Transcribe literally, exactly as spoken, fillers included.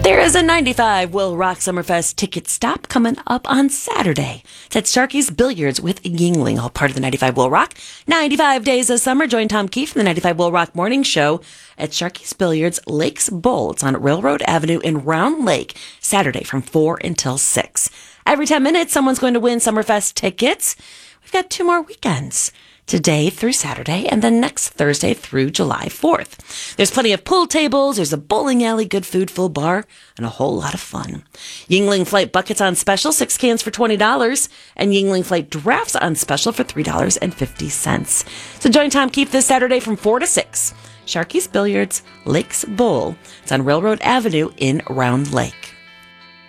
There is a ninety-five Will Rock Summerfest ticket stop coming up on Saturday. It's at Sharky's Billiards with Yingling, all part of the ninety-five Will Rock. ninety-five Days of Summer. Join Tom Keefe from the ninety-five Will Rock Morning Show at Sharky's Billiards Lakes Bowl. It's on Railroad Avenue in Round Lake, Saturday from four until six. Every ten minutes, someone's going to win Summerfest tickets. We've got two more weekends. Today through Saturday, and then next Thursday through July fourth. There's plenty of pool tables, there's a bowling alley, good food, full bar, and a whole lot of fun. Yingling Flight Buckets on special, six cans for twenty dollars, and Yingling Flight Drafts on special for three dollars and fifty cents. So join Tom Keefe this Saturday from four to six. Sharky's Billiards, Lakes Bowl. It's on Railroad Avenue in Round Lake.